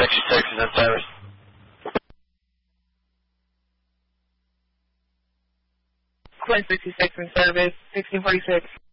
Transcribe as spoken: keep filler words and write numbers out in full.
sixty-six is in service. Quinn sixty-six in service, sixteen forty-six.